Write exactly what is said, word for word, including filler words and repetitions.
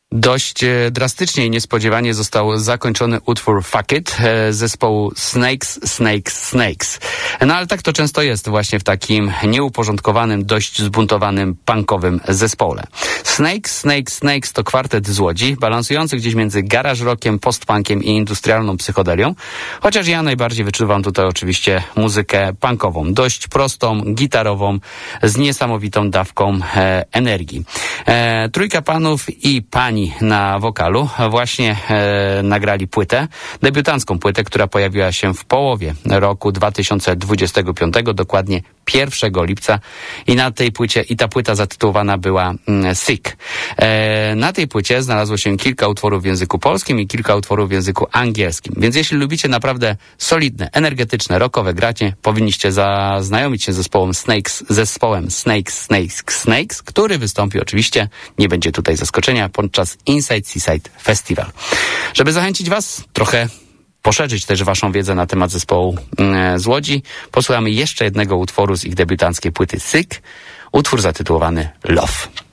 Dość e, drastycznie i niespodziewanie został zakończony utwór Fuck It e, zespołu Snakes, Snakes, Snakes. No ale tak to często jest właśnie w takim nieuporządkowanym, dość zbuntowanym, punkowym zespole. Snakes, Snakes, Snakes to kwartet z Łodzi, balansujący gdzieś między garage rockiem, postpunkiem i industrialną psychodelią. Chociaż ja najbardziej wyczuwam tutaj oczywiście muzykę punkową, dość prostą, gitarową, z niesamowitą dawką e, energii. E, trójka panów i pani na wokalu właśnie e, nagrali płytę, debiutancką płytę, która pojawiła się w połowie roku dwa tysiące dwudziestego piątego, dokładnie pierwszego lipca i na tej płycie, i ta płyta zatytułowana była mm, Sick. E, na tej płycie znalazło się kilka utworów w języku polskim i kilka utworów w języku angielskim, więc jeśli lubicie naprawdę solidne, energetyczne, rockowe gracie, powinniście zaznajomić się z zespołem Snakes, zespołem Snakes, Snakes, Snakes, który wystąpi oczywiście, nie będzie tutaj zaskoczenia, podczas Inside Seaside Festival. Żeby zachęcić was, trochę poszerzyć też waszą wiedzę na temat zespołu z Łodzi, posłuchamy jeszcze jednego utworu z ich debiutanckiej płyty Sick, utwór zatytułowany Love.